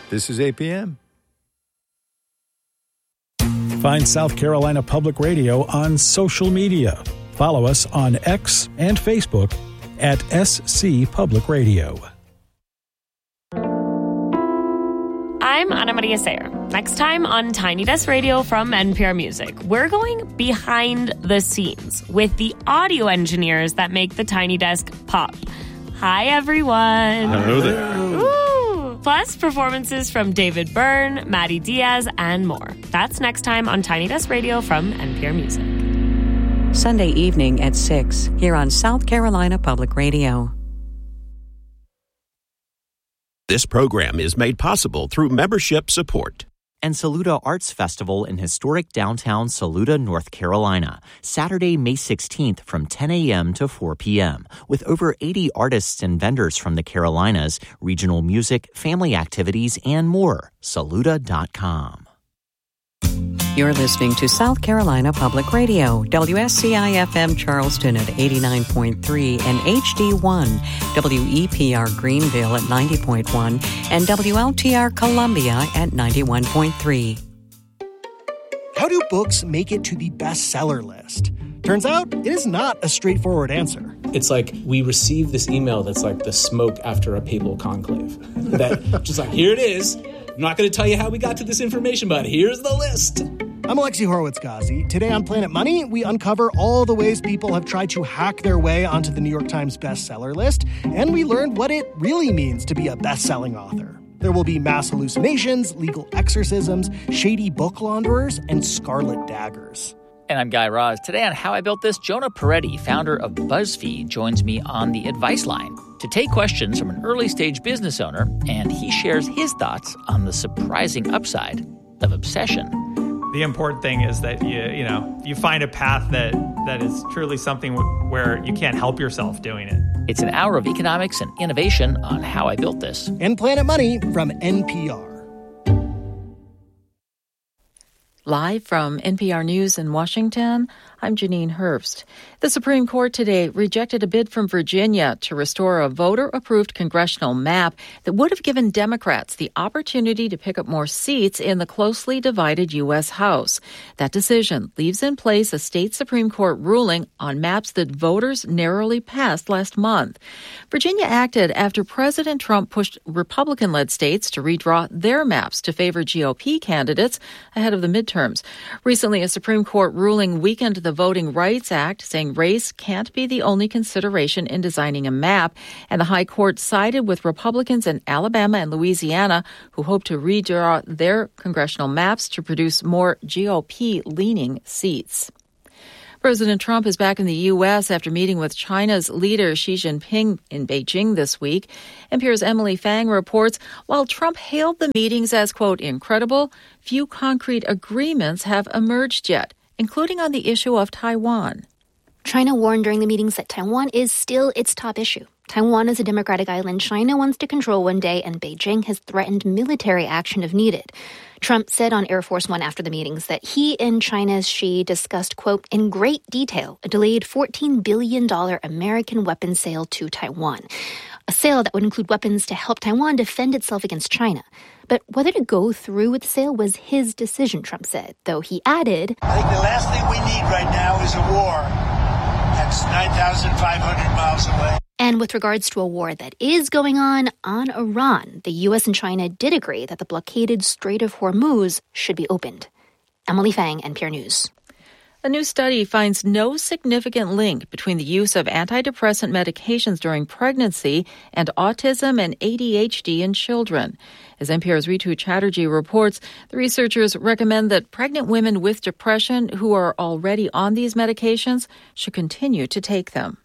This is APM. Find South Carolina Public Radio on social media. Follow us on X and Facebook at SC Public Radio. I'm Ana Maria Sayer. Next time on Tiny Desk Radio from NPR Music, we're going behind the scenes with the audio engineers that make the Tiny Desk pop. Hi, everyone. Hello there. Woo! Plus, performances from David Byrne, Maddie Diaz, and more. That's next time on Tiny Desk Radio from NPR Music. Sunday evening at 6 here on South Carolina Public Radio. This program is made possible through membership support. And Saluda Arts Festival in historic downtown Saluda, North Carolina, Saturday, May 16th from 10 a.m. to 4 p.m. with over 80 artists and vendors from the Carolinas, regional music, family activities, and more. Saluda.com. You're listening to South Carolina Public Radio, WSCI-FM Charleston at 89.3 and HD1, WEPR Greenville at 90.1, and WLTR Columbia at 91.3. How do books make it to the bestseller list? Turns out, it is not a straightforward answer. It's like we receive this email that's like the smoke after a papal conclave. That just like, here it is. I'm not going to tell you how we got to this information, but here's the list. I'm Alexi Horowitz-Ghazi. Today on Planet Money, we uncover all the ways people have tried to hack their way onto the New York Times bestseller list, and we learn what it really means to be a best-selling author. There will be mass hallucinations, legal exorcisms, shady book launderers, and scarlet daggers. And I'm Guy Raz. Today on How I Built This, Jonah Peretti, founder of BuzzFeed, joins me on the advice line to take questions from an early-stage business owner, and he shares his thoughts on the surprising upside of obsession. The important thing is that you find a path that is truly something where you can't help yourself doing it. It's an hour of economics and innovation on How I Built This. And Planet Money from NPR. Live from NPR News in Washington, I'm Janine Herbst. The Supreme Court today rejected a bid from Virginia to restore a voter-approved congressional map that would have given Democrats the opportunity to pick up more seats in the closely divided U.S. House. That decision leaves in place a state Supreme Court ruling on maps that voters narrowly passed last month. Virginia acted after President Trump pushed Republican-led states to redraw their maps to favor GOP candidates ahead of the midterms. Recently, a Supreme Court ruling weakened the Voting Rights Act, saying race can't be the only consideration in designing a map, and the High Court sided with Republicans in Alabama and Louisiana who hope to redraw their congressional maps to produce more GOP-leaning seats. President Trump is back in the U.S. after meeting with China's leader Xi Jinping in Beijing this week. NPR's Emily Fang reports, while Trump hailed the meetings as, quote, incredible, few concrete agreements have emerged yet, including on the issue of Taiwan. China warned during the meetings that Taiwan is still its top issue. Taiwan is a democratic island China wants to control one day, and Beijing has threatened military action if needed. Trump said on Air Force One after the meetings that he and China's Xi discussed, quote, in great detail, a delayed $14 billion American weapons sale to Taiwan. A sale that would include weapons to help Taiwan defend itself against China. But whether to go through with the sale was his decision, Trump said, though he added, I think the last thing we need right now is a war. That's 9,500 miles away. And with regards to a war that is going on Iran, the U.S. and China did agree that the blockaded Strait of Hormuz should be opened. Emily Fang, NPR News. A new study finds no significant link between the use of antidepressant medications during pregnancy and autism and ADHD in children. As NPR's Ritu Chatterjee reports, the researchers recommend that pregnant women with depression who are already on these medications should continue to take them.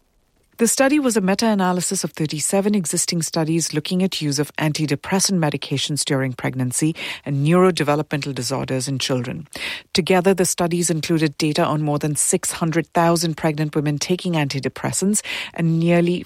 The study was a meta-analysis of 37 existing studies looking at use of antidepressant medications during pregnancy and neurodevelopmental disorders in children. Together, the studies included data on more than 600,000 pregnant women taking antidepressants and nearly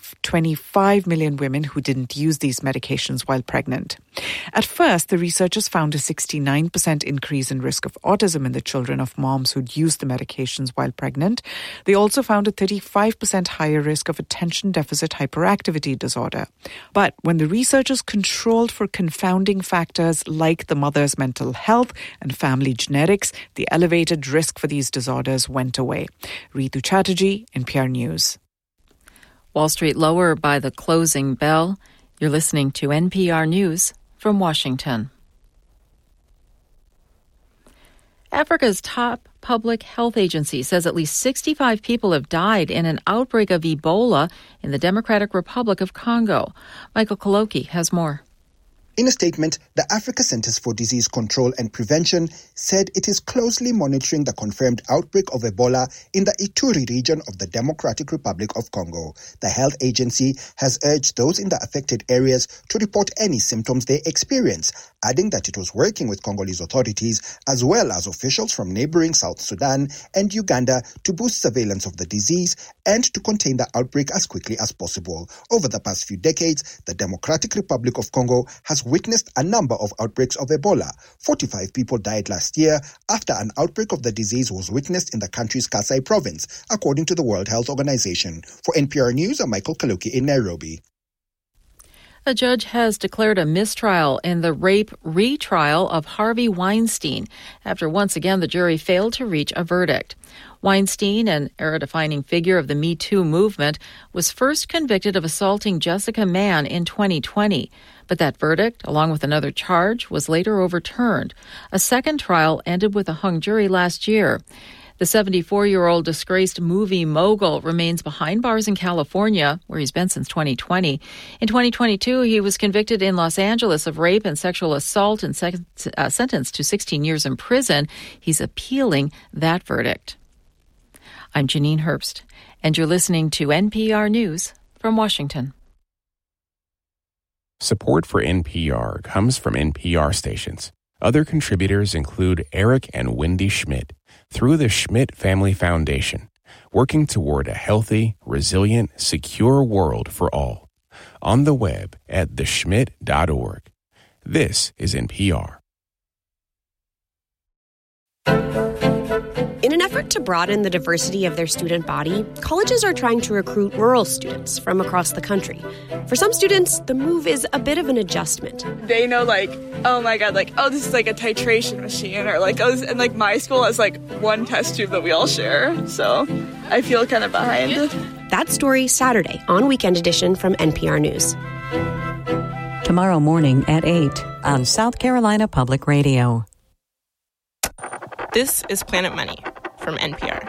25 million women who didn't use these medications while pregnant. At first, the researchers found a 69% increase in risk of autism in the children of moms who'd used the medications while pregnant. They also found a 35% higher risk of a attention deficit hyperactivity disorder. But when the researchers controlled for confounding factors like the mother's mental health and family genetics, the elevated risk for these disorders went away. Ritu Chatterjee, NPR News. Wall Street lower by the closing bell. You're listening to NPR News from Washington. Africa's top public health agency says at least 65 people have died in an outbreak of Ebola in the Democratic Republic of Congo. Michael Koloki has more. In a statement, the Africa Centers for Disease Control and Prevention said it is closely monitoring the confirmed outbreak of Ebola in the Ituri region of the Democratic Republic of Congo. The health agency has urged those in the affected areas to report any symptoms they experience, adding that it was working with Congolese authorities as well as officials from neighboring South Sudan and Uganda to boost surveillance of the disease and to contain the outbreak as quickly as possible. Over the past few decades, the Democratic Republic of Congo has witnessed a number of outbreaks of Ebola. 45 people died last year after an outbreak of the disease was witnessed in the country's Kasai province, according to the World Health Organization. For NPR News, I'm Michael Kaloki in Nairobi. A judge has declared a mistrial in the rape retrial of Harvey Weinstein after once again the jury failed to reach a verdict. Weinstein, an era-defining figure of the Me Too movement, was first convicted of assaulting Jessica Mann in 2020. But that verdict, along with another charge, was later overturned. A second trial ended with a hung jury last year. The 74-year-old disgraced movie mogul remains behind bars in California, where he's been since 2020. In 2022, he was convicted in Los Angeles of rape and sexual assault and sentenced to 16 years in prison. He's appealing that verdict. I'm Janine Herbst, and you're listening to NPR News from Washington. Support for NPR comes from NPR stations. Other contributors include Eric and Wendy Schmidt through the Schmidt Family Foundation, working toward a healthy, resilient, secure world for all. On the web at theschmidt.org. This is NPR. In an effort to broaden the diversity of their student body, colleges are trying to recruit rural students from across the country. For some students, the move is a bit of an adjustment. They know, oh my God, this is a titration machine, or and my school has one test tube that we all share. So I feel kind of behind. That story Saturday on Weekend Edition from NPR News. Tomorrow morning at 8 on South Carolina Public Radio. This is Planet Money from NPR.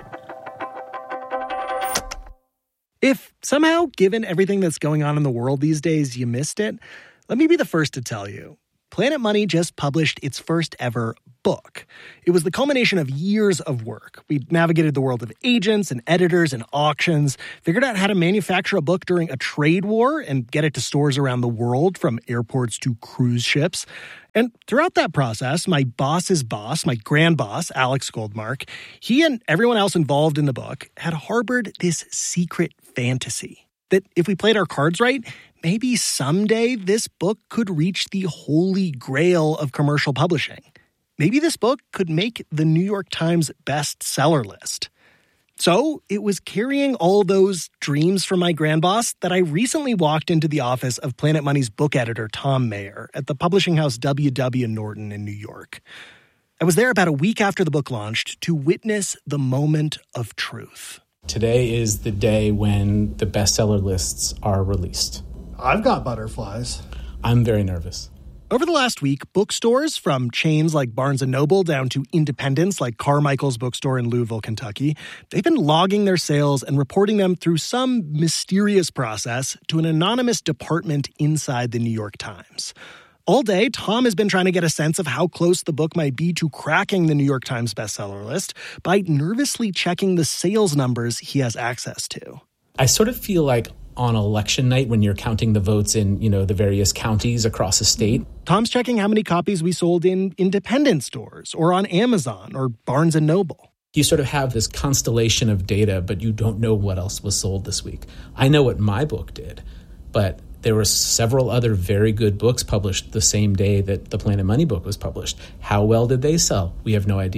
If somehow, given everything that's going on in the world these days, you missed it, let me be the first to tell you. Planet Money just published its first ever book. It was the culmination of years of work. We navigated the world of agents and editors and auctions, figured out how to manufacture a book during a trade war and get it to stores around the world, from airports to cruise ships. And throughout that process, my boss's boss, my grand boss, Alex Goldmark, he and everyone else involved in the book had harbored this secret fantasy that if we played our cards right, maybe someday this book could reach the holy grail of commercial publishing. Maybe this book could make the New York Times bestseller list. So it was carrying all those dreams from my grand boss that I recently walked into the office of Planet Money's book editor, Tom Mayer, at the publishing house W.W. Norton in New York. I was there about a week after the book launched to witness the moment of truth. Today is the day when the bestseller lists are released. I've got butterflies. I'm very nervous. Over the last week, bookstores from chains like Barnes & Noble down to independents like Carmichael's bookstore in Louisville, Kentucky, they've been logging their sales and reporting them through some mysterious process to an anonymous department inside the New York Times. All day, Tom has been trying to get a sense of how close the book might be to cracking the New York Times bestseller list by nervously checking the sales numbers he has access to. I sort of feel like on election night when you're counting the votes in, the various counties across the state. Tom's checking how many copies we sold in independent stores or on Amazon or Barnes & Noble. You sort of have this constellation of data, but you don't know what else was sold this week. I know what my book did, but there were several other very good books published the same day that the Planet Money book was published. How well did they sell? We have no idea.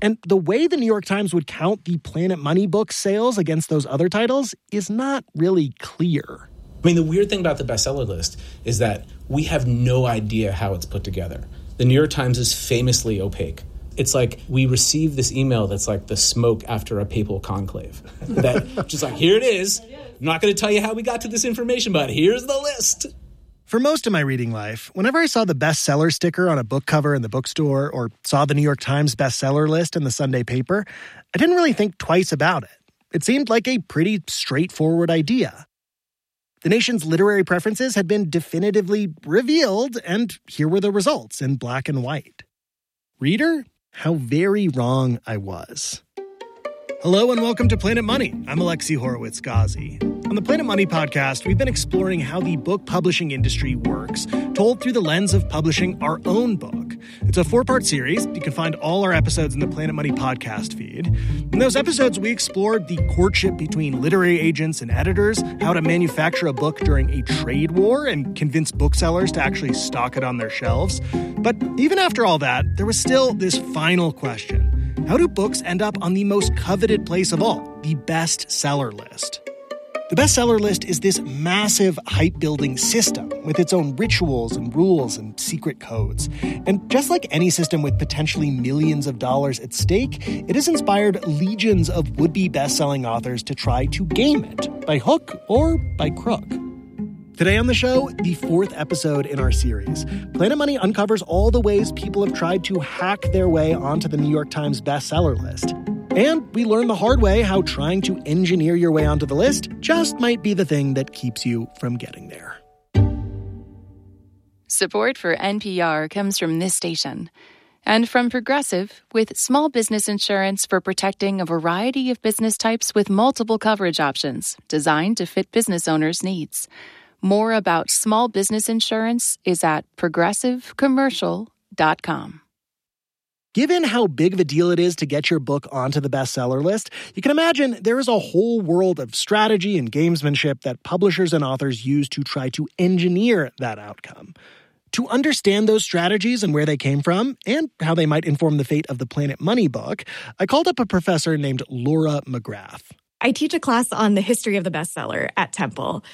And the way the New York Times would count the Planet Money book sales against those other titles is not really clear. I mean, the weird thing about the bestseller list is that we have no idea how it's put together. The New York Times is famously opaque. It's like we receive this email that's like the smoke after a papal conclave. That just like, here it is. I'm not going to tell you how we got to this information, but here's the list. For most of my reading life, whenever I saw the bestseller sticker on a book cover in the bookstore or saw the New York Times bestseller list in the Sunday paper, I didn't really think twice about it. It seemed like a pretty straightforward idea. The nation's literary preferences had been definitively revealed, and here were the results in black and white. Reader, how very wrong I was. Hello and welcome to Planet Money. I'm Alexi Horowitz-Ghazi. On the Planet Money podcast, we've been exploring how the book publishing industry works, told through the lens of publishing our own book. It's a 4-part series. You can find all our episodes in the Planet Money podcast feed. In those episodes, we explored the courtship between literary agents and editors, how to manufacture a book during a trade war and convince booksellers to actually stock it on their shelves. But even after all that, there was still this final question. How do books end up on the most coveted place of all, the bestseller list? The bestseller list is this massive hype-building system with its own rituals and rules and secret codes. And just like any system with potentially millions of dollars at stake, it has inspired legions of would-be best-selling authors to try to game it, by hook or by crook. Today on the show, the 4th episode in our series. Planet Money uncovers all the ways people have tried to hack their way onto the New York Times bestseller list. And we learn the hard way how trying to engineer your way onto the list just might be the thing that keeps you from getting there. Support for NPR comes from this station and from Progressive, with small business insurance for protecting a variety of business types with multiple coverage options designed to fit business owners' needs. More about small business insurance is at progressivecommercial.com. Given how big of a deal it is to get your book onto the bestseller list, you can imagine there is a whole world of strategy and gamesmanship that publishers and authors use to try to engineer that outcome. To understand those strategies and where they came from, and how they might inform the fate of the Planet Money book, I called up a professor named Laura McGrath. I teach a class on the history of the bestseller at Temple.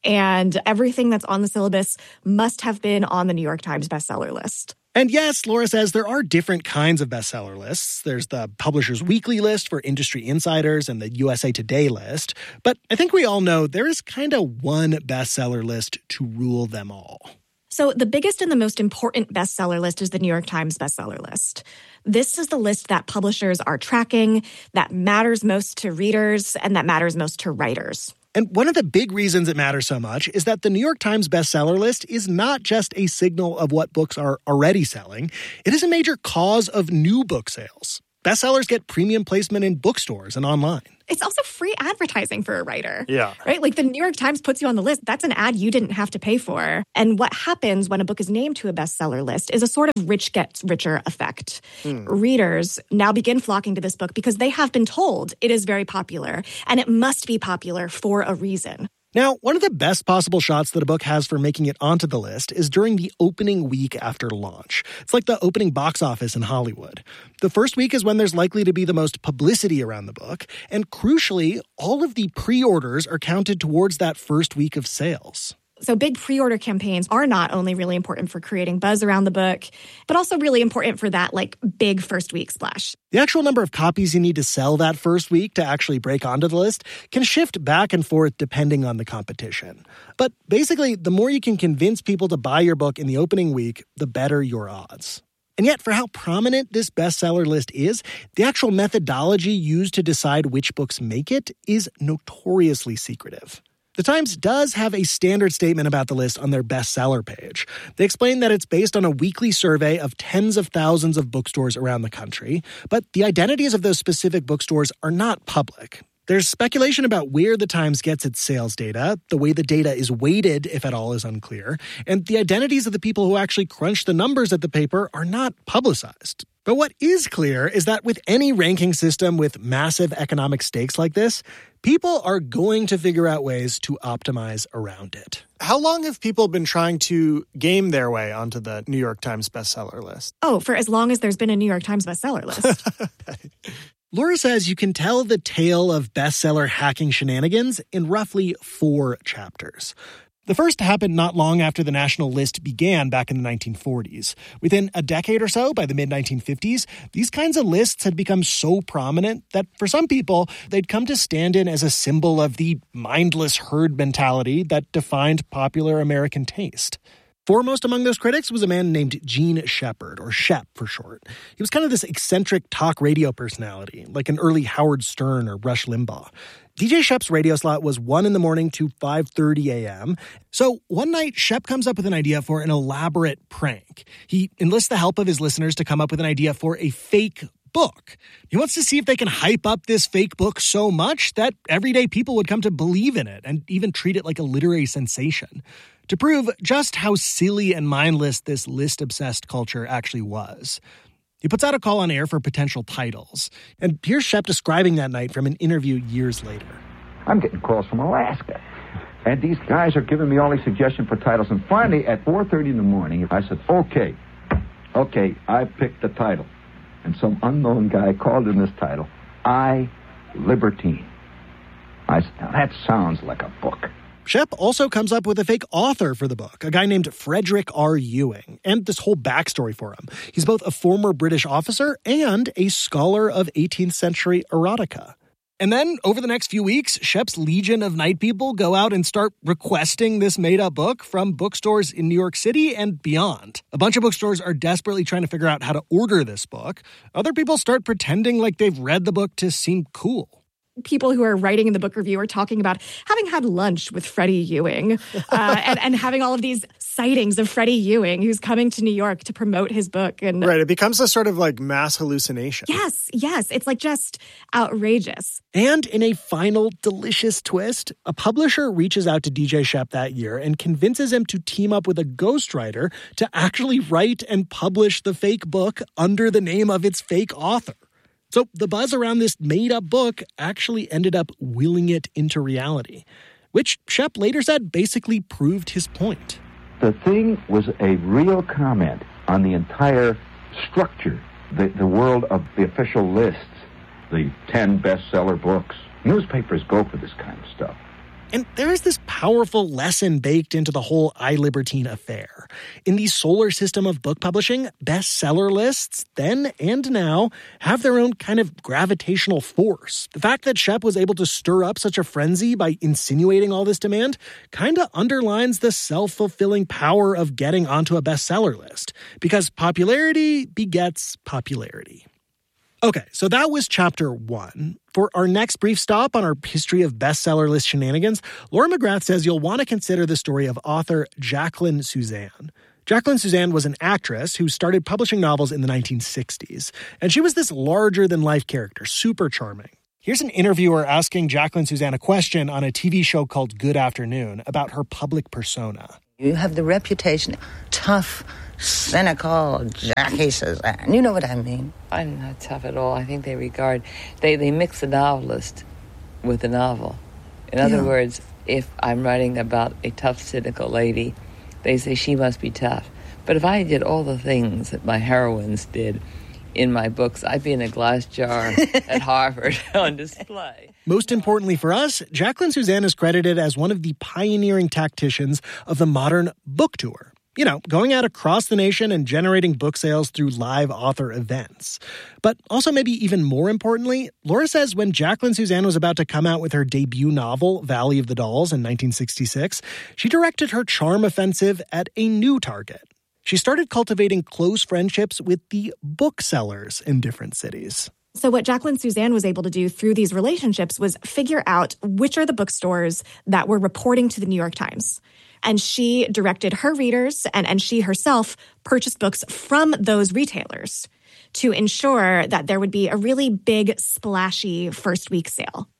And everything that's on the syllabus must have been on the New York Times bestseller list. And yes, Laura says there are different kinds of bestseller lists. There's the Publishers Weekly list for industry insiders and the USA Today list. But I think we all know there is kind of one bestseller list to rule them all. So the biggest and the most important bestseller list is the New York Times bestseller list. This is the list that publishers are tracking, that matters most to readers, and that matters most to writers. And one of the big reasons it matters so much is that the New York Times bestseller list is not just a signal of what books are already selling. It is a major cause of new book sales. Bestsellers get premium placement in bookstores and online. It's also free advertising for a writer. Yeah. Right? Like the New York Times puts you on the list. That's an ad you didn't have to pay for. And what happens when a book is named to a bestseller list is a sort of rich gets richer effect. Readers now begin flocking to this book because they have been told it is very popular, and it must be popular for a reason. Now, one of the best possible shots that a book has for making it onto the list is during the opening week after launch. It's like the opening box office in Hollywood. The first week is when there's likely to be the most publicity around the book, and crucially, all of the pre-orders are counted towards that first week of sales. So big pre-order campaigns are not only really important for creating buzz around the book, but also really important for that big first week splash. The actual number of copies you need to sell that first week to actually break onto the list can shift back and forth depending on the competition. But basically, the more you can convince people to buy your book in the opening week, the better your odds. And yet, for how prominent this bestseller list is, the actual methodology used to decide which books make it is notoriously secretive. The Times does have a standard statement about the list on their bestseller page. They explain that it's based on a weekly survey of tens of thousands of bookstores around the country, but the identities of those specific bookstores are not public. There's speculation about where the Times gets its sales data, the way the data is weighted, if at all, is unclear, and the identities of the people who actually crunch the numbers at the paper are not publicized. But what is clear is that with any ranking system with massive economic stakes like this, people are going to figure out ways to optimize around it. How long have people been trying to game their way onto the New York Times bestseller list? Oh, for as long as there's been a New York Times bestseller list. Laura says you can tell the tale of bestseller hacking shenanigans in roughly 4 chapters. The first happened not long after the national list began back in the 1940s. Within a decade or so, by the mid-1950s, these kinds of lists had become so prominent that for some people, they'd come to stand in as a symbol of the mindless herd mentality that defined popular American taste. Foremost among those critics was a man named Gene Shepard, or Shep for short. He was kind of this eccentric talk radio personality, like an early Howard Stern or Rush Limbaugh. DJ Shep's radio slot was 1 a.m. to 5:30 a.m. So one night, Shep comes up with an idea for an elaborate prank. He enlists the help of his listeners to come up with an idea for a fake book. He wants to see if they can hype up this fake book so much that everyday people would come to believe in it and even treat it like a literary sensation. To prove just how silly and mindless this list-obsessed culture actually was. He puts out a call on air for potential titles. And here's Shep describing that night from an interview years later. I'm getting calls from Alaska. And these guys are giving me all these suggestions for titles. And finally, at 4:30 in the morning, I said, okay, I picked the title. And some unknown guy called in this title, I, Libertine. I said, now that sounds like a book. Shep also comes up with a fake author for the book, a guy named Frederick R. Ewing, and this whole backstory for him. He's both a former British officer and a scholar of 18th century erotica. And then, over the next few weeks, Shep's legion of night people go out and start requesting this made-up book from bookstores in New York City and beyond. A bunch of bookstores are desperately trying to figure out how to order this book. Other people start pretending like they've read the book to seem cool. People who are writing in the book review are talking about having had lunch with Freddie Ewing and having all of these sightings of Freddie Ewing, who's coming to New York to promote his book. And right, it becomes a sort of like mass hallucination. Yes. It's like just outrageous. And in a final delicious twist, a publisher reaches out to DJ Shep that year and convinces him to team up with a ghostwriter to actually write and publish the fake book under the name of its fake author. So the buzz around this made-up book actually ended up willing it into reality, which Shep later said basically proved his point. The thing was a real comment on the entire structure, the world of the official lists, the 10 bestseller books. Newspapers go for this kind of stuff. And there is this powerful lesson baked into the whole iLibertine affair. In the solar system of book publishing, bestseller lists, then and now, have their own kind of gravitational force. The fact that Shep was able to stir up such a frenzy by insinuating all this demand kind of underlines the self-fulfilling power of getting onto a bestseller list. Because popularity begets popularity. Okay, so that was chapter 1. For our next brief stop on our history of bestseller list shenanigans, Laura McGrath says you'll want to consider the story of author Jacqueline Susann. Jacqueline Susann was an actress who started publishing novels in the 1960s, and she was this larger-than-life character, super charming. Here's an interviewer asking Jacqueline Susann a question on a TV show called Good Afternoon about her public persona. You have the reputation, tough, cynical Jackie Susann. You know what I mean? I'm not tough at all. I think they mix the novelist with the novel. In other words, if I'm writing about a tough, cynical lady, they say she must be tough. But if I did all the things that my heroines did in my books, I'd be in a glass jar at Harvard on display. Most importantly for us, Jacqueline Susann is credited as one of the pioneering tacticians of the modern book tour. You know, going out across the nation and generating book sales through live author events. But also maybe even more importantly, Laura says when Jacqueline Susann was about to come out with her debut novel, Valley of the Dolls, in 1966, she directed her charm offensive at a new target. She started cultivating close friendships with the booksellers in different cities. So what Jacqueline Susann was able to do through these relationships was figure out which are the bookstores that were reporting to the New York Times. And she directed her readers and she herself purchased books from those retailers to ensure that there would be a really big, splashy first week sale.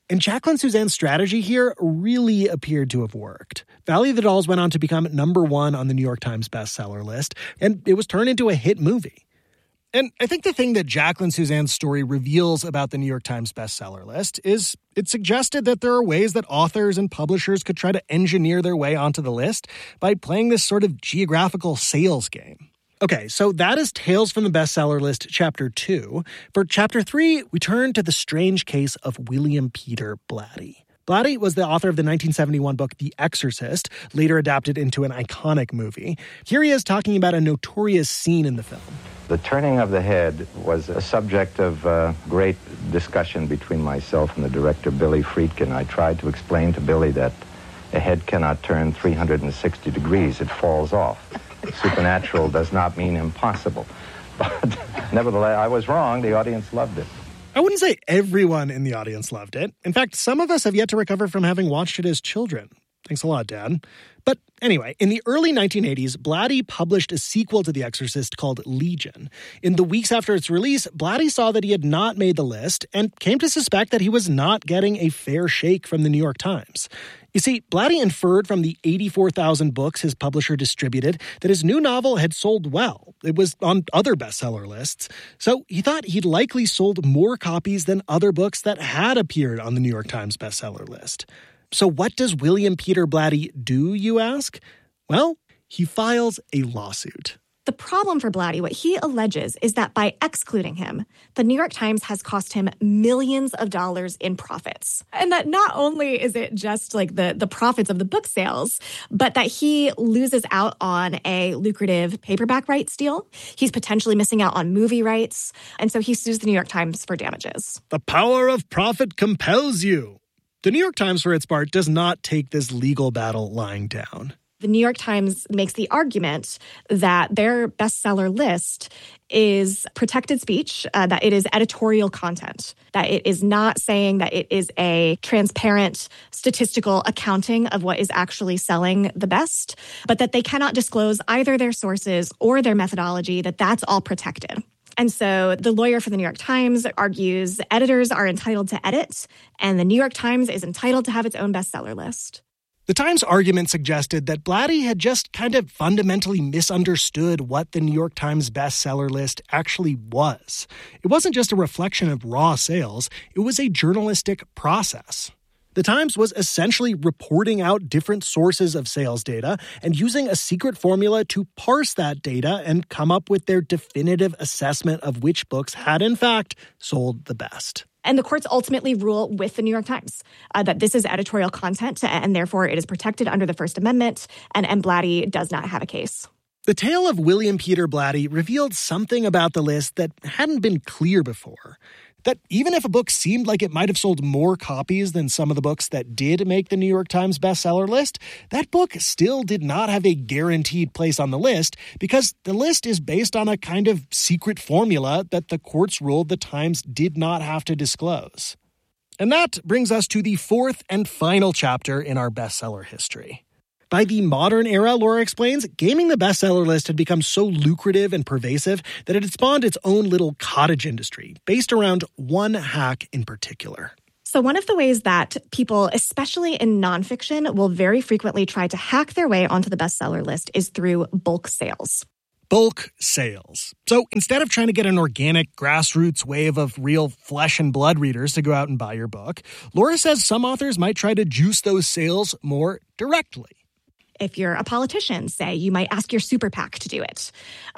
And Jacqueline Suzanne's strategy here really appeared to have worked. Valley of the Dolls went on to become #1 on the New York Times bestseller list, and it was turned into a hit movie. And I think the thing that Jacqueline Suzanne's story reveals about the New York Times bestseller list is it suggested that there are ways that authors and publishers could try to engineer their way onto the list by playing this sort of geographical sales game. Okay, so that is Tales from the Bestseller List, Chapter 2. For Chapter 3, we turn to the strange case of William Peter Blatty. Blatty was the author of the 1971 book The Exorcist, later adapted into an iconic movie. Here he is talking about a notorious scene in the film. The turning of the head was a subject of great discussion between myself and the director, Billy Friedkin. I tried to explain to Billy that a head cannot turn 360 degrees. It falls off. Supernatural does not mean impossible. But nevertheless, I was wrong. The audience loved it. I wouldn't say everyone in the audience loved it. In fact, some of us have yet to recover from having watched it as children. Thanks a lot, Dad. But anyway, in the early 1980s, Blatty published a sequel to The Exorcist called Legion. In the weeks after its release, Blatty saw that he had not made the list and came to suspect that he was not getting a fair shake from the New York Times. You see, Blatty inferred from the 84,000 books his publisher distributed that his new novel had sold well. It was on other bestseller lists. So he thought he'd likely sold more copies than other books that had appeared on the New York Times bestseller list. So what does William Peter Blatty do, you ask? Well, he files a lawsuit. The problem for Blatty, what he alleges, is that by excluding him, the New York Times has cost him millions of dollars in profits. And that not only is it just like the profits of the book sales, but that he loses out on a lucrative paperback rights deal. He's potentially missing out on movie rights. And so he sues the New York Times for damages. The power of profit compels you. The New York Times, for its part, does not take this legal battle lying down. The New York Times makes the argument that their bestseller list is protected speech, that it is editorial content, that it is not saying that it is a transparent statistical accounting of what is actually selling the best, but that they cannot disclose either their sources or their methodology, that that's all protected. And so the lawyer for the New York Times argues editors are entitled to edit, and the New York Times is entitled to have its own bestseller list. The Times argument suggested that Blatty had just kind of fundamentally misunderstood what the New York Times bestseller list actually was. It wasn't just a reflection of raw sales, it was a journalistic process. The Times was essentially reporting out different sources of sales data and using a secret formula to parse that data and come up with their definitive assessment of which books had, in fact, sold the best. And the courts ultimately rule with the New York Times that this is editorial content and therefore it is protected under the First Amendment, and Blatty does not have a case. The tale of William Peter Blatty revealed something about the list that hadn't been clear before. That even if a book seemed like it might have sold more copies than some of the books that did make the New York Times bestseller list, that book still did not have a guaranteed place on the list because the list is based on a kind of secret formula that the courts ruled the Times did not have to disclose. And that brings us to the fourth and final chapter in our bestseller history. By the modern era, Laura explains, gaming the bestseller list had become so lucrative and pervasive that it had spawned its own little cottage industry, based around one hack in particular. So one of the ways that people, especially in nonfiction, will very frequently try to hack their way onto the bestseller list is through bulk sales. Bulk sales. So instead of trying to get an organic, grassroots wave of real flesh and blood readers to go out and buy your book, Laura says some authors might try to juice those sales more directly. If you're a politician, say, you might ask your super PAC to do it.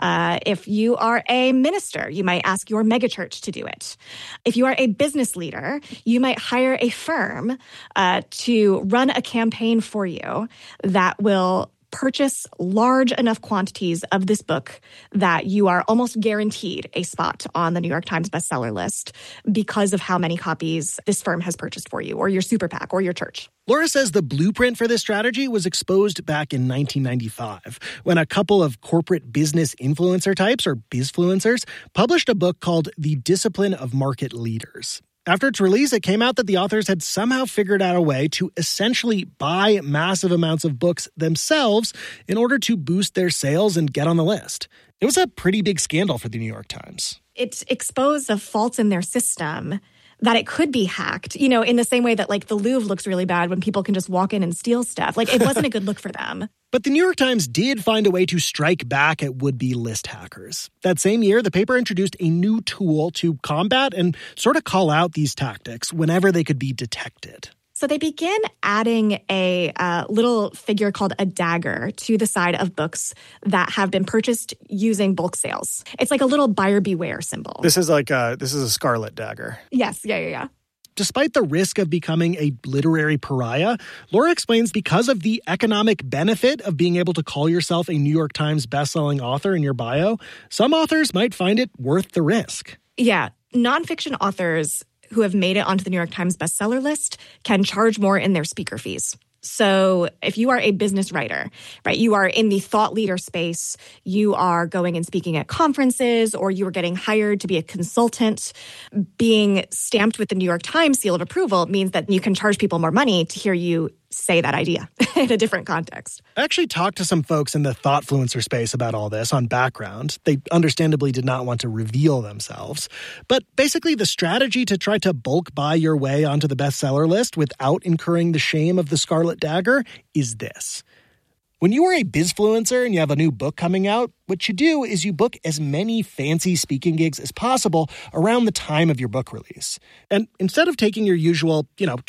If you are a minister, you might ask your megachurch to do it. If you are a business leader, you might hire a firm to run a campaign for you that will purchase large enough quantities of this book that you are almost guaranteed a spot on the New York Times bestseller list because of how many copies this firm has purchased for you, or your super PAC, or your church. Laura says the blueprint for this strategy was exposed back in 1995 when a couple of corporate business influencer types, or bizfluencers, published a book called The Discipline of Market Leaders. After its release, it came out that the authors had somehow figured out a way to essentially buy massive amounts of books themselves in order to boost their sales and get on the list. It was a pretty big scandal for the New York Times. It exposed the faults in their system that it could be hacked, in the same way that like the Louvre looks really bad when people can just walk in and steal stuff. Like it wasn't a good look for them. But the New York Times did find a way to strike back at would-be list hackers. That same year, the paper introduced a new tool to combat and sort of call out these tactics whenever they could be detected. So they begin adding a little figure called a dagger to the side of books that have been purchased using bulk sales. It's like a little buyer beware symbol. This is a scarlet dagger. Yes, yeah. Despite the risk of becoming a literary pariah, Laura explains because of the economic benefit of being able to call yourself a New York Times bestselling author in your bio, some authors might find it worth the risk. Yeah, nonfiction authors who have made it onto the New York Times bestseller list can charge more in their speaker fees. So if you are a business writer, right, you are in the thought leader space, you are going and speaking at conferences, or you are getting hired to be a consultant, being stamped with the New York Times seal of approval means that you can charge people more money to hear you say that idea in a different context. I actually talked to some folks in the Thoughtfluencer space about all this on Background. They understandably did not want to reveal themselves. But basically, the strategy to try to bulk buy your way onto the bestseller list without incurring the shame of the Scarlet Dagger is this. When you are a bizfluencer and you have a new book coming out, what you do is you book as many fancy speaking gigs as possible around the time of your book release. And instead of taking your usual,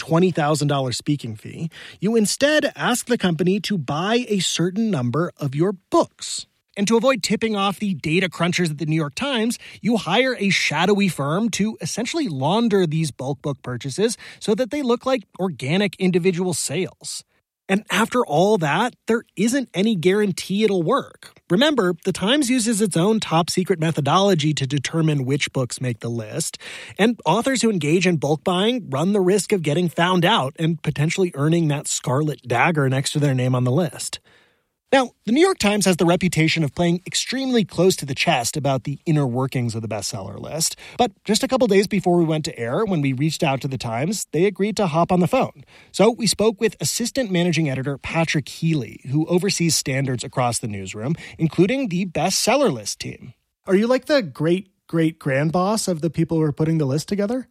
$20,000 speaking fee, you instead ask the company to buy a certain number of your books. And to avoid tipping off the data crunchers at the New York Times, you hire a shadowy firm to essentially launder these bulk book purchases so that they look like organic individual sales. And after all that, there isn't any guarantee it'll work. Remember, the Times uses its own top-secret methodology to determine which books make the list, and authors who engage in bulk buying run the risk of getting found out and potentially earning that scarlet dagger next to their name on the list. Now, the New York Times has the reputation of playing extremely close to the chest about the inner workings of the bestseller list. But just a couple days before we went to air, when we reached out to the Times, they agreed to hop on the phone. So we spoke with assistant managing editor Patrick Healy, who oversees standards across the newsroom, including the bestseller list team. Are you like the great-grand boss of the people who are putting the list together?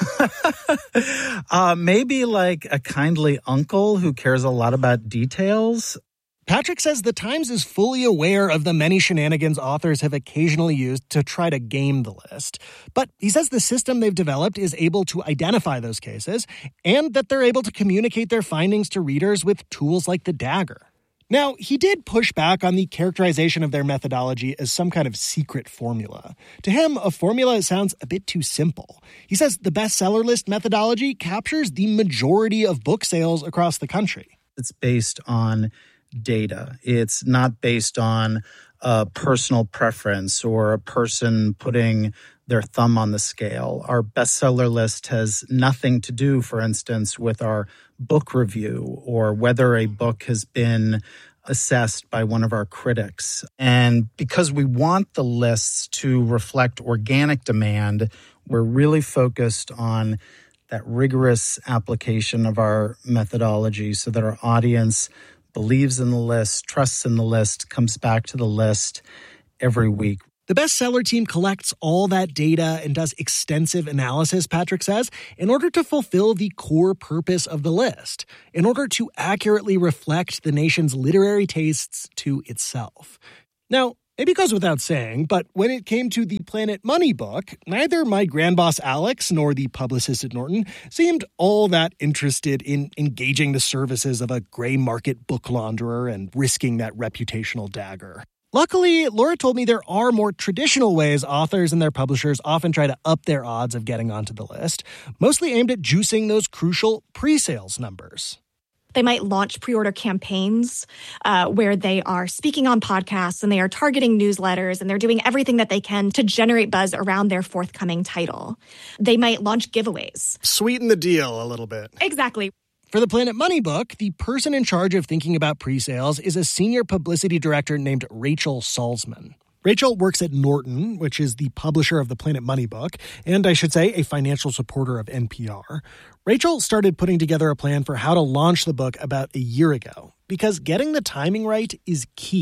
Maybe like a kindly uncle who cares a lot about details. Patrick says the Times is fully aware of the many shenanigans authors have occasionally used to try to game the list. But he says the system they've developed is able to identify those cases and that they're able to communicate their findings to readers with tools like the dagger. Now, he did push back on the characterization of their methodology as some kind of secret formula. To him, a formula sounds a bit too simple. He says the bestseller list methodology captures the majority of book sales across the country. It's based on data. It's not based on a personal preference or a person putting their thumb on the scale. Our bestseller list has nothing to do, for instance, with our book review or whether a book has been assessed by one of our critics. And because we want the lists to reflect organic demand, we're really focused on that rigorous application of our methodology so that our audience believes in the list, trusts in the list, comes back to the list every week. The bestseller team collects all that data and does extensive analysis, Patrick says, in order to fulfill the core purpose of the list, in order to accurately reflect the nation's literary tastes to itself. Now, maybe it goes without saying, but when it came to the Planet Money book, neither my grandboss Alex nor the publicist at Norton seemed all that interested in engaging the services of a gray market book launderer and risking that reputational dagger. Luckily, Laura told me there are more traditional ways authors and their publishers often try to up their odds of getting onto the list, mostly aimed at juicing those crucial pre-sales numbers. They might launch pre-order campaigns where they are speaking on podcasts and they are targeting newsletters and they're doing everything that they can to generate buzz around their forthcoming title. They might launch giveaways. Sweeten the deal a little bit. Exactly. For the Planet Money book, the person in charge of thinking about pre-sales is a senior publicity director named Rachel Salzman. Rachel works at Norton, which is the publisher of the Planet Money book, and I should say a financial supporter of NPR. Rachel started putting together a plan for how to launch the book about a year ago, because getting the timing right is key.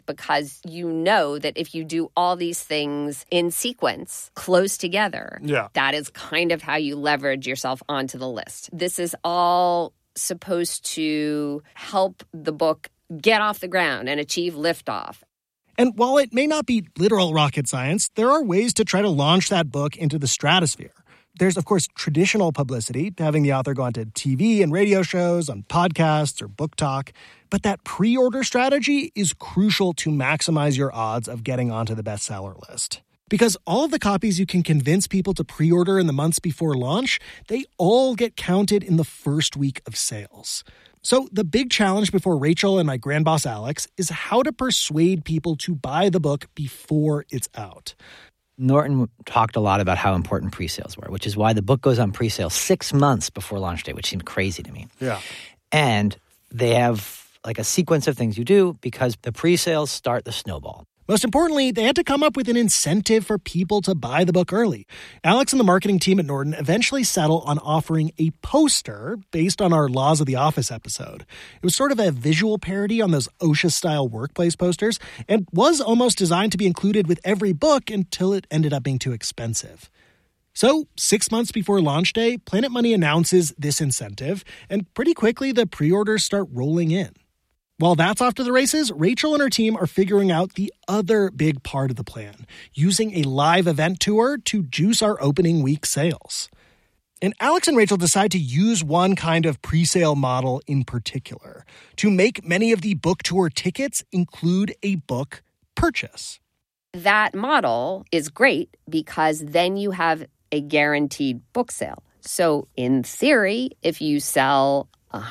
because you know that if you do all these things in sequence, close together, that is kind of how you leverage yourself onto the list. This is all supposed to help the book get off the ground and achieve liftoff. And while it may not be literal rocket science, there are ways to try to launch that book into the stratosphere. There's, of course, traditional publicity, having the author go onto TV and radio shows, on podcasts or book talk. But that pre-order strategy is crucial to maximize your odds of getting onto the bestseller list. Because all of the copies you can convince people to pre-order in the months before launch, they all get counted in the first week of sales. So the big challenge before Rachel and my grand boss Alex is how to persuade people to buy the book before it's out. Norton talked a lot about how important pre-sales were, which is why the book goes on pre-sale 6 months before launch day, which seemed crazy to me. Yeah. And they have like a sequence of things you do because the pre-sales start the snowball. Most importantly, they had to come up with an incentive for people to buy the book early. Alex and the marketing team at Norton eventually settled on offering a poster based on our Laws of the Office episode. It was sort of a visual parody on those OSHA-style workplace posters and was almost designed to be included with every book until it ended up being too expensive. So, 6 months before launch day, Planet Money announces this incentive, and pretty quickly the pre-orders start rolling in. While that's off to the races, Rachel and her team are figuring out the other big part of the plan, using a live event tour to juice our opening week sales. And Alex and Rachel decide to use one kind of pre-sale model in particular, to make many of the book tour tickets include a book purchase. That model is great because then you have a guaranteed book sale. So in theory, if you sell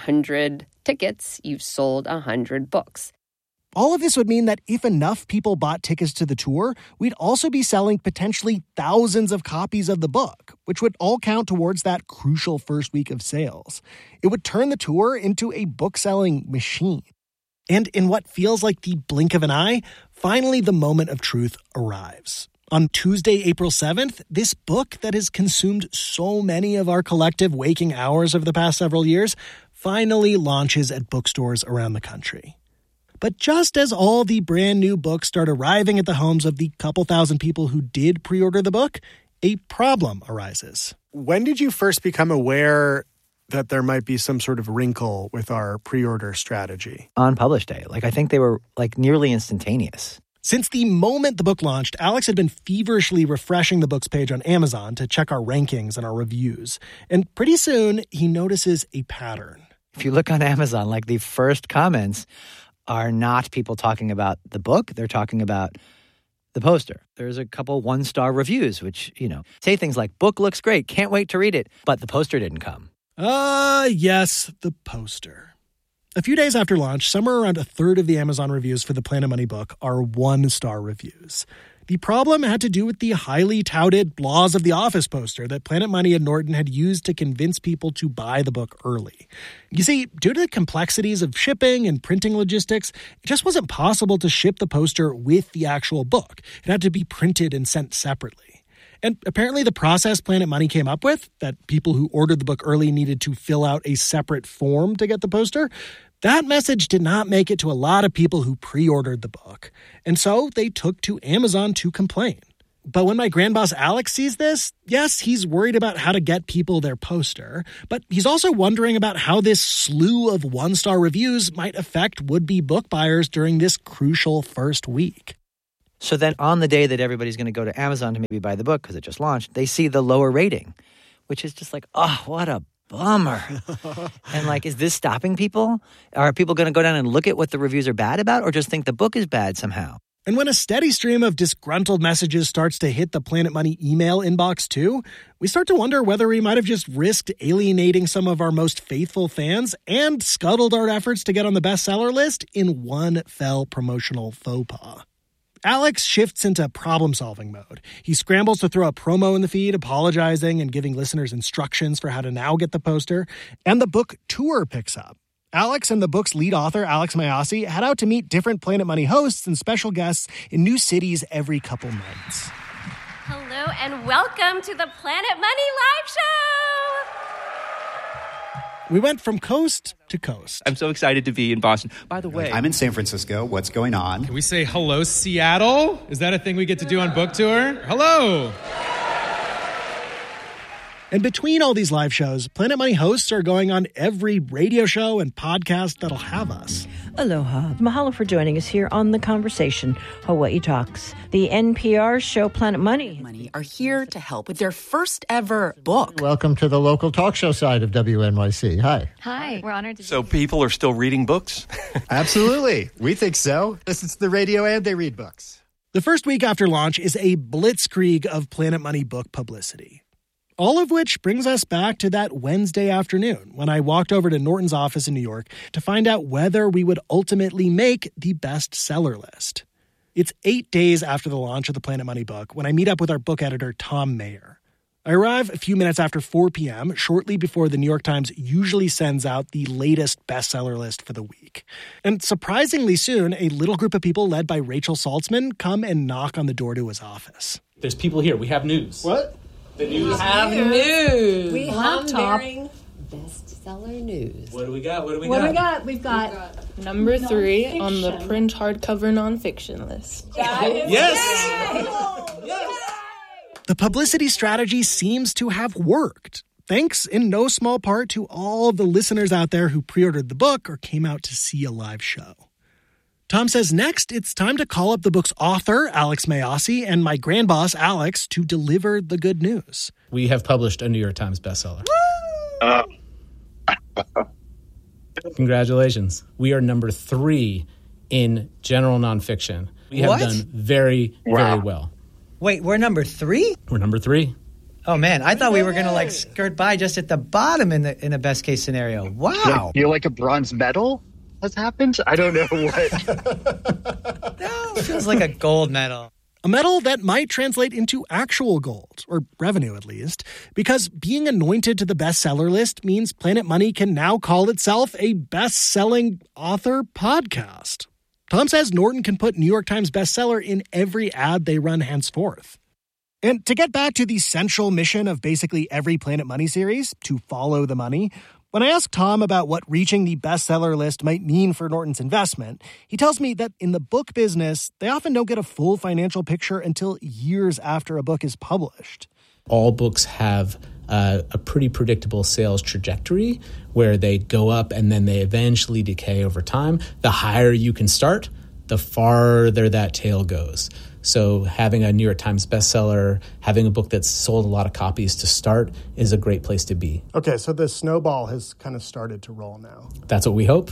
100 tickets, you've sold 100 books. All of this would mean that if enough people bought tickets to the tour, we'd also be selling potentially thousands of copies of the book, which would all count towards that crucial first week of sales. It would turn the tour into a book-selling machine. And in what feels like the blink of an eye, finally the moment of truth arrives. On Tuesday, April 7th, this book that has consumed so many of our collective waking hours over the past several years finally launches at bookstores around the country. But just as all the brand new books start arriving at the homes of the couple thousand people who did pre-order the book, a problem arises. When did you first become aware that there might be some sort of wrinkle with our pre-order strategy? On publish day. I think they were nearly instantaneous. Since the moment the book launched, Alex had been feverishly refreshing the book's page on Amazon to check our rankings and our reviews. And pretty soon, he notices a pattern. If you look on Amazon, the first comments are not people talking about the book. They're talking about the poster. There's a couple one-star reviews, which, say things like, book looks great, can't wait to read it, but the poster didn't come. Yes, the poster. A few days after launch, somewhere around a third of the Amazon reviews for the Planet Money book are one-star reviews. The problem had to do with the highly touted Laws of the Office poster that Planet Money and Norton had used to convince people to buy the book early. You see, due to the complexities of shipping and printing logistics, it just wasn't possible to ship the poster with the actual book. It had to be printed and sent separately. And apparently the process Planet Money came up with, that people who ordered the book early needed to fill out a separate form to get the poster, that message did not make it to a lot of people who pre-ordered the book. And so they took to Amazon to complain. But when my grand boss Alex sees this, yes, he's worried about how to get people their poster, but he's also wondering about how this slew of one-star reviews might affect would-be book buyers during this crucial first week. So then on the day that everybody's going to go to Amazon to maybe buy the book because it just launched, they see the lower rating, which is just oh, what a bummer. And is this stopping people? Are people going to go down and look at what the reviews are bad about or just think the book is bad somehow? And when a steady stream of disgruntled messages starts to hit the Planet Money email inbox too, we start to wonder whether we might have just risked alienating some of our most faithful fans and scuttled our efforts to get on the bestseller list in one fell promotional faux pas. Alex shifts into problem-solving mode. He scrambles to throw a promo in the feed, apologizing and giving listeners instructions for how to now get the poster. And the book tour picks up. Alex and the book's lead author, Alex Mayyasi, head out to meet different Planet Money hosts and special guests in new cities every couple months. Hello and welcome to the Planet Money Live Show! We went from coast to coast. I'm so excited to be in Boston. By the way, I'm in San Francisco. What's going on? Can we say hello, Seattle? Is that a thing we get to do on book tour? Hello. And between all these live shows, Planet Money hosts are going on every radio show and podcast that'll have us. Aloha. Mahalo for joining us here on The Conversation, Hawaii Talks. The NPR show Planet Money are here to help with their first ever book. Welcome to the local talk show side of WNYC. Hi. Hi. We're honored to So people are still reading books? Absolutely. We think so. This is the radio and they read books. The first week after launch is a blitzkrieg of Planet Money book publicity. All of which brings us back to that Wednesday afternoon when I walked over to Norton's office in New York to find out whether we would ultimately make the bestseller list. It's 8 days after the launch of the Planet Money book when I meet up with our book editor, Tom Mayer. I arrive a few minutes after 4 p.m., shortly before the New York Times usually sends out the latest bestseller list for the week. And surprisingly soon, a little group of people led by Rachel Saltzman come and knock on the door to his office. There's people here. We have news. What? The news. We have news. We have bestseller news. What do we got? We've got number 3 on the print hardcover nonfiction list. Yes! The publicity strategy seems to have worked, thanks in no small part to all of the listeners out there who pre-ordered the book or came out to see a live show. Tom says next, it's time to call up the book's author, Alex Mayasi, and my grandboss, Alex, to deliver the good news. We have published a New York Times bestseller. Congratulations. We are number 3 in general nonfiction. We have done very, very well. Wait, we're number 3? We're number 3. Oh, man. I thought we were going to, skirt by just at the bottom in a best-case scenario. Wow. You're like a bronze medal has happened? I don't know what. No, it feels like a gold medal. A medal that might translate into actual gold, or revenue at least, because being anointed to the bestseller list means Planet Money can now call itself a best-selling author podcast. Tom says Norton can put New York Times bestseller in every ad they run henceforth. And to get back to the central mission of basically every Planet Money series, to follow the money, when I asked Tom about what reaching the bestseller list might mean for Norton's investment, he tells me that in the book business, they often don't get a full financial picture until years after a book is published. All books have a pretty predictable sales trajectory where they go up and then they eventually decay over time. The higher you can start, the farther that tail goes. So having a New York Times bestseller, having a book that's sold a lot of copies to start is a great place to be. Okay, so the snowball has kind of started to roll now. That's what we hope.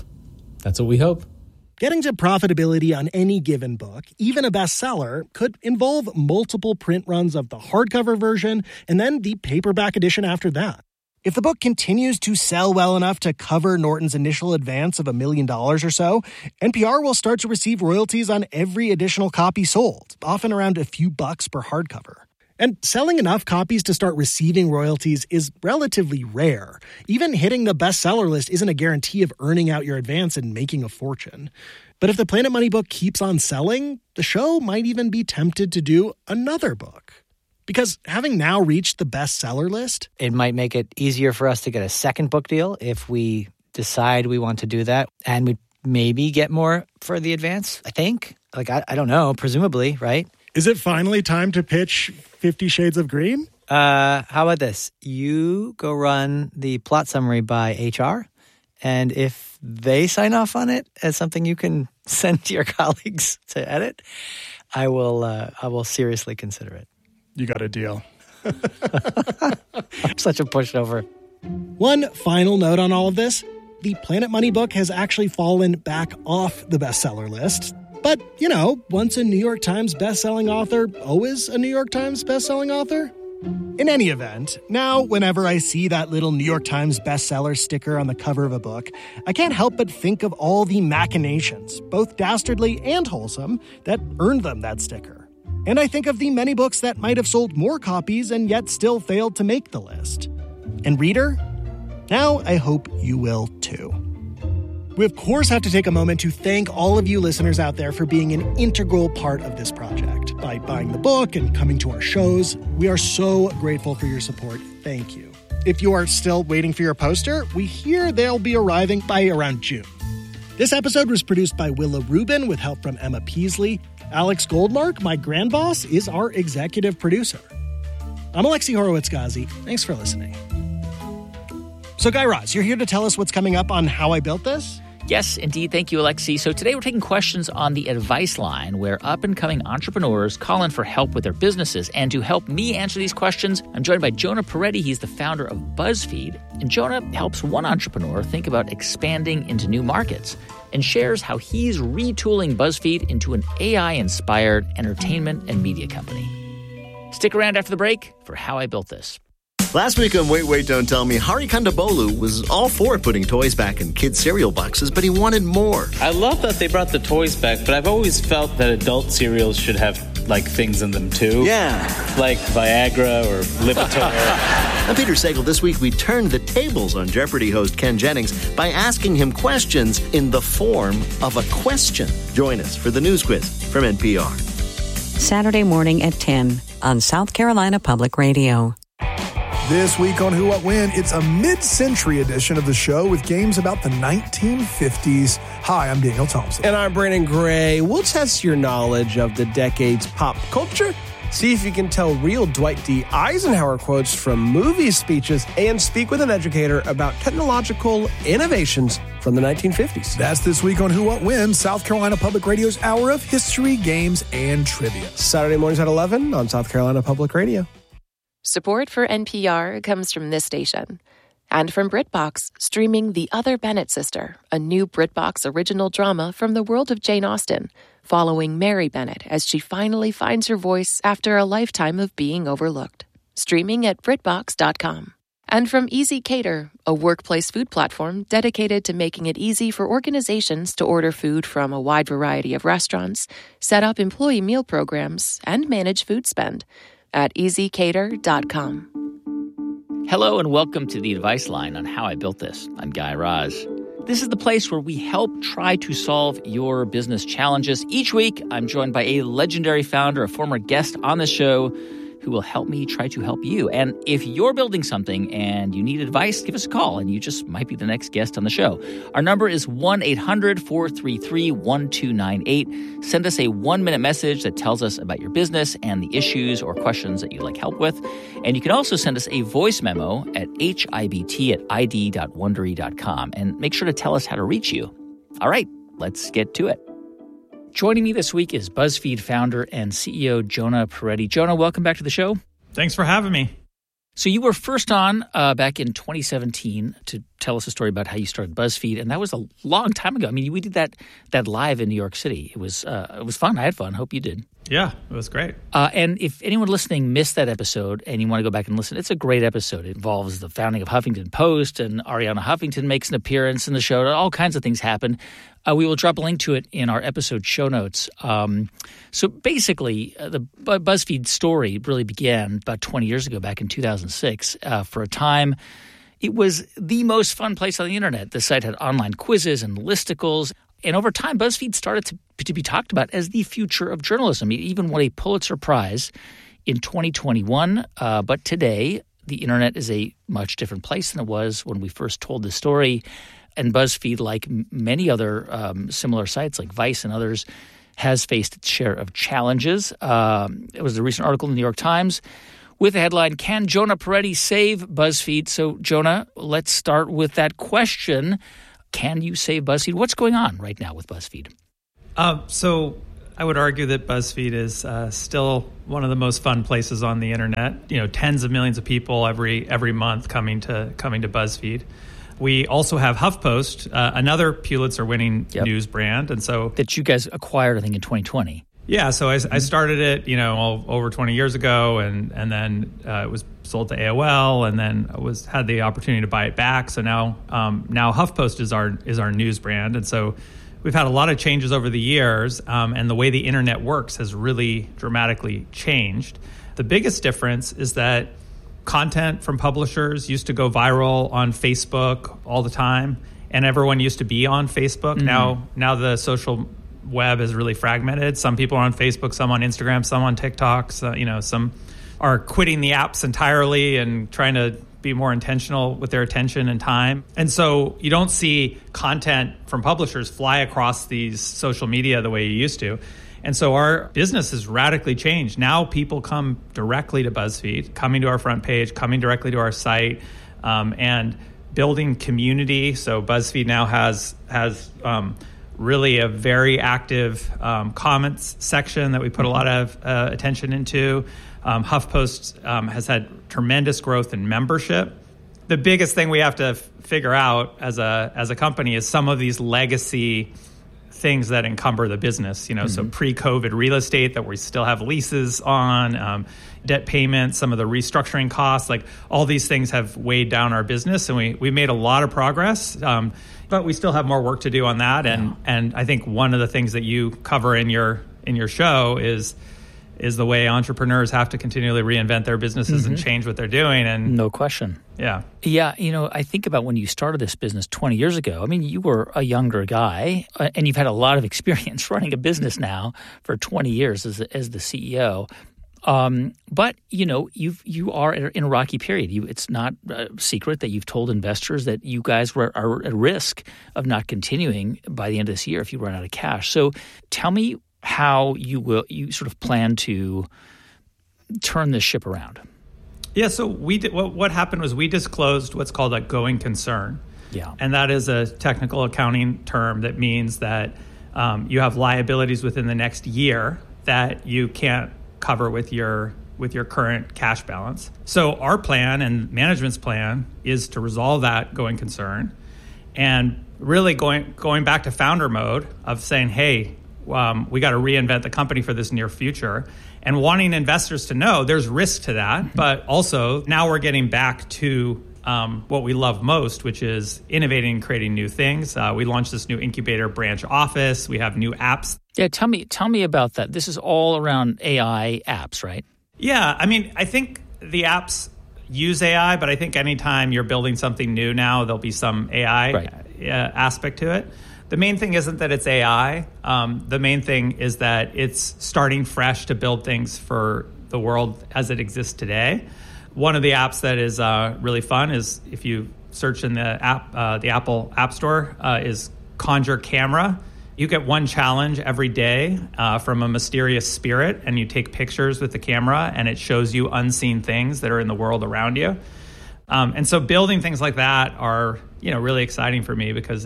Getting to profitability on any given book, even a bestseller, could involve multiple print runs of the hardcover version and then the paperback edition after that. If the book continues to sell well enough to cover Norton's initial advance of $1 million or so, NPR will start to receive royalties on every additional copy sold, often around a few bucks per hardcover. And selling enough copies to start receiving royalties is relatively rare. Even hitting the bestseller list isn't a guarantee of earning out your advance and making a fortune. But if the Planet Money book keeps on selling, the show might even be tempted to do another book. Because having now reached the bestseller list, it might make it easier for us to get a second book deal if we decide we want to do that. And we maybe get more for the advance, I think. I don't know, presumably, right? Is it finally time to pitch 50 Shades of Green? How about this? You go run the plot summary by HR, and if they sign off on it as something you can send to your colleagues to edit, I will seriously consider it. You got a deal. I'm such a pushover. One final note on all of this. The Planet Money book has actually fallen back off the bestseller list. But, once a New York Times bestselling author, always a New York Times bestselling author. In any event, now whenever I see that little New York Times bestseller sticker on the cover of a book, I can't help but think of all the machinations, both dastardly and wholesome, that earned them that sticker. And I think of the many books that might have sold more copies and yet still failed to make the list. And reader, now I hope you will too. We of course have to take a moment to thank all of you listeners out there for being an integral part of this project. By buying the book and coming to our shows, we are so grateful for your support. Thank you. If you are still waiting for your poster, we hear they'll be arriving by around June. This episode was produced by Willa Rubin with help from Emma Peasley. Alex Goldmark, my grand boss, is our executive producer. I'm Alexi Horowitz-Ghazi. Thanks for listening. So, Guy Raz, you're here to tell us what's coming up on How I Built This? Yes, indeed. Thank you, Alexi. So today we're taking questions on the advice line where up-and-coming entrepreneurs call in for help with their businesses. And to help me answer these questions, I'm joined by Jonah Peretti. He's the founder of BuzzFeed. And Jonah helps one entrepreneur think about expanding into new markets and shares how he's retooling BuzzFeed into an AI-inspired entertainment and media company. Stick around after the break for How I Built This. Last week on Wait, Wait, Don't Tell Me, Hari Kondabolu was all for putting toys back in kids' cereal boxes, but he wanted more. I love that they brought the toys back, but I've always felt that adult cereals should have, things in them, too. Yeah. Like Viagra or Lipitor. On Peter Sagal, this week we turned the tables on Jeopardy host Ken Jennings by asking him questions in the form of a question. Join us for the News Quiz from NPR. Saturday morning at 10 on South Carolina Public Radio. This week on Who, What, When, it's a mid-century edition of the show with games about the 1950s. Hi, I'm Daniel Thompson. And I'm Brandon Gray. We'll test your knowledge of the decade's pop culture, see if you can tell real Dwight D. Eisenhower quotes from movie speeches, and speak with an educator about technological innovations from the 1950s. That's this week on Who, What, When, South Carolina Public Radio's hour of history, games, and trivia. Saturday mornings at 11 on South Carolina Public Radio. Support for NPR comes from this station and from BritBox, streaming The Other Bennett Sister, a new BritBox original drama from the world of Jane Austen, following Mary Bennett as she finally finds her voice after a lifetime of being overlooked. Streaming at BritBox.com. And from Easy Cater, a workplace food platform dedicated to making it easy for organizations to order food from a wide variety of restaurants, set up employee meal programs, and manage food spend. At easycater.com. Hello and welcome to the Advice Line on How I Built This. I'm Guy Raz. This is the place where we help try to solve your business challenges. Each week, I'm joined by a legendary founder, a former guest on the show, who will help me try to help you. And if you're building something and you need advice, give us a call, and you just might be the next guest on the show. Our number is 1-800-433-1298. Send us a 1-minute message that tells us about your business and the issues or questions that you'd like help with. And you can also send us a voice memo at hibt@id.wondery.com. And make sure to tell us how to reach you. All right, let's get to it. Joining me this week is BuzzFeed founder and CEO Jonah Peretti. Jonah, welcome back to the show. Thanks for having me. So you were first on back in 2017 to tell us a story about how you started BuzzFeed, and that was a long time ago. I mean, we did that live in New York City. It was fun. I had fun. Hope you did. Yeah, it was great. And if anyone listening missed that episode and you want to go back and listen, it's a great episode. It involves the founding of Huffington Post, and Arianna Huffington makes an appearance in the show. All kinds of things happen. We will drop a link to it in our episode show notes. So basically, the BuzzFeed story really began about 20 years ago, back in 2006. For a time, it was the most fun place on the internet. The site had online quizzes and listicles. And over time, BuzzFeed started to be talked about as the future of journalism. It even won a Pulitzer Prize in 2021. But today, the internet is a much different place than it was when we first told the story. And BuzzFeed, like many other similar sites like Vice and others, has faced its share of challenges. It was a recent article in the New York Times with the headline, "Can Jonah Peretti save BuzzFeed?" So, Jonah, let's start with that question. Can you save BuzzFeed? What's going on right now with BuzzFeed? So I would argue that BuzzFeed is still one of the most fun places on the internet. You know, tens of millions of people every month coming to BuzzFeed. We also have HuffPost, another Pulitzer-winning news brand, and so that you guys acquired, I think, in 2020. Yeah, so I started it, over 20 years ago, and then it was sold to AOL, and then had the opportunity to buy it back. So now HuffPost is our news brand, and so we've had a lot of changes over the years, and the way the internet works has really dramatically changed. The biggest difference is that content from publishers used to go viral on Facebook all the time, and everyone used to be on Facebook. Mm-hmm. Now the social web is really fragmented. Some people are on Facebook, some on Instagram, some on TikTok. So, some are quitting the apps entirely and trying to be more intentional with their attention and time. And so you don't see content from publishers fly across these social media the way you used to. And so our business has radically changed. Now people come directly to BuzzFeed, coming to our front page, coming directly to our site, and building community. So BuzzFeed now has really a very active comments section that we put a lot of attention into. HuffPost has had tremendous growth in membership. The biggest thing we have to figure out as a company is some of these legacy things that encumber the business. So pre-COVID real estate that we still have leases on, debt payments, some of the restructuring costs, like all these things have weighed down our business, and we made a lot of progress. But we still have more work to do on that. And I think one of the things that you cover in your show is the way entrepreneurs have to continually reinvent their businesses and change what they're doing. And no question. Yeah. Yeah. I think about when you started this business 20 years ago. I mean, you were a younger guy, and you've had a lot of experience running a business now for 20 years as the CEO. But you are in a rocky period. It's not a secret that you've told investors that you guys are at risk of not continuing by the end of this year if you run out of cash. So tell me how you sort of plan to turn this ship around. Yeah. So what happened was we disclosed what's called a going concern. Yeah. And that is a technical accounting term that means that you have liabilities within the next year that you can't cover with your current cash balance. So our plan and management's plan is to resolve that going concern, and really going back to founder mode of saying, hey, we got to reinvent the company for this near future, and wanting investors to know there's risk to that. But also now we're getting back to what we love most, which is innovating and creating new things. We launched this new incubator branch office. We have new apps. Yeah, tell me about that. This is all around AI apps, right? Yeah, I mean, I think the apps use AI, but I think anytime you're building something new now, there'll be some AI aspect to it. The main thing isn't that it's AI. The main thing is that it's starting fresh to build things for the world as it exists today. One of the apps that is really fun is, if you search in the Apple App Store, is Conjure Camera. You get one challenge every day from a mysterious spirit, and you take pictures with the camera, and it shows you unseen things that are in the world around you. And so building things like that are really exciting for me, because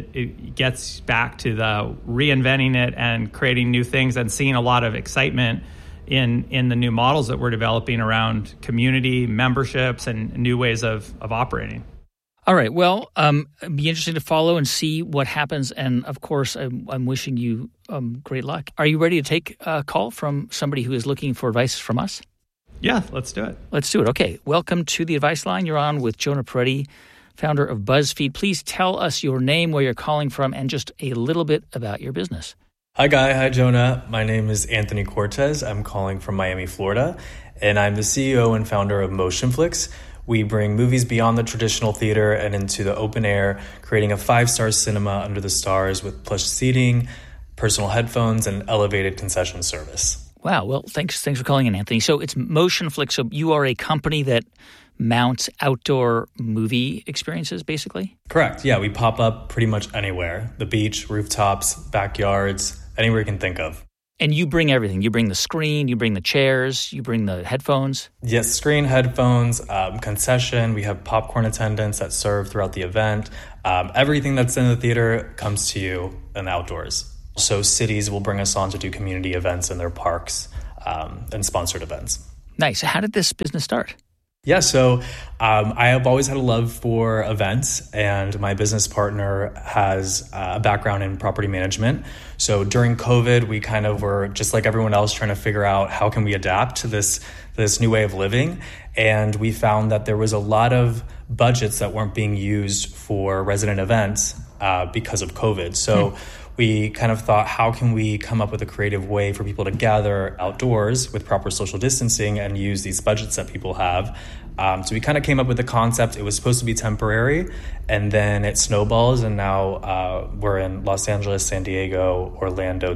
it gets back to the reinventing it and creating new things, and seeing a lot of excitement in the new models that we're developing around community, memberships, and new ways of operating. All right. Well, it'd be interesting to follow and see what happens. And of course, I'm wishing you great luck. Are you ready to take a call from somebody who is looking for advice from us? Yeah, let's do it. Let's do it. Okay. Welcome to the Advice Line. You're on with Jonah Peretti, founder of BuzzFeed. Please tell us your name, where you're calling from, and just a little bit about your business. Hi, Guy. Hi, Jonah. My name is Anthony Cortez. I'm calling from Miami, Florida, and I'm the CEO and founder of Motionflix. We bring movies beyond the traditional theater and into the open air, creating a 5-star cinema under the stars with plush seating, personal headphones, and elevated concession service. Wow. Well, thanks for calling in, Anthony. So it's Motionflix. So you are a company that mounts outdoor movie experiences, basically? Correct. Yeah, we pop up pretty much anywhere. The beach, rooftops, backyards, anywhere you can think of. And you bring everything. You bring the screen, you bring the chairs, you bring the headphones. Yes, screen, headphones, concession. We have popcorn attendants that serve throughout the event. Everything that's in the theater comes to you in the outdoors. So cities will bring us on to do community events in their parks and sponsored events. Nice. How did this business start? Yeah, so I have always had a love for events, and my business partner has a background in property management. So during COVID, we kind of were just like everyone else trying to figure out how can we adapt to this new way of living. And we found that there was a lot of budgets that weren't being used for resident events because of COVID. So we kind of thought, how can we come up with a creative way for people to gather outdoors with proper social distancing and use these budgets that people have? So we kind of came up with the concept. It was supposed to be temporary, and then it snowballs, and now we're in Los Angeles, San Diego, Orlando,